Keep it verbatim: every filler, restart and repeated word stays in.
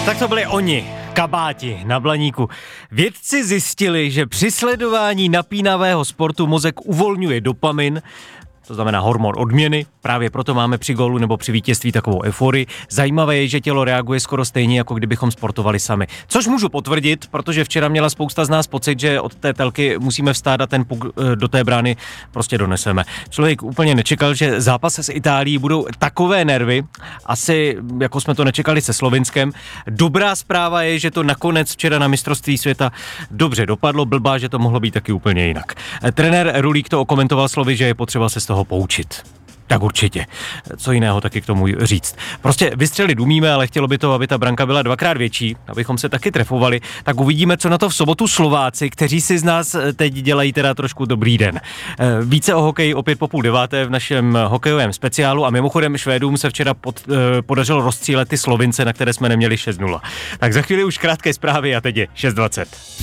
Tak to byli oni, kabáti na Blaníku. Vědci zjistili, že při sledování napínavého sportu mozek uvolňuje dopamin, to znamená hormon odměny, právě proto máme při gólu nebo při vítězství takovou euforii. Zajímavé je, že tělo reaguje skoro stejně, jako kdybychom sportovali sami. Což můžu potvrdit, protože včera měla spousta z nás pocit, že od té telky musíme vstát a ten puk do té brány prostě doneseme. Člověk úplně nečekal, že zápas s Itálií budou takové nervy, asi jako jsme to nečekali se Slovinskem. Dobrá zpráva je, že to nakonec včera na mistrovství světa dobře dopadlo, blbá, že to mohlo být taky úplně jinak. Trenér Rulík to okomentoval slovy, že je potřeba se z toho poučit. Tak určitě. Co jiného taky k tomu říct. Prostě vystřelit umíme, ale chtělo by to, aby ta branka byla dvakrát větší, abychom se taky trefovali. Tak uvidíme, co na to v sobotu Slováci, kteří si z nás teď dělají teda trošku dobrý den. Více o hokeji opět po půl deváté v našem hokejovém speciálu a mimochodem Švédům se včera pod, podařilo rozstřílet ty Slovince, na které jsme neměli šest nula. Tak za chvíli už krátké zprávy a teď je šest dvacet.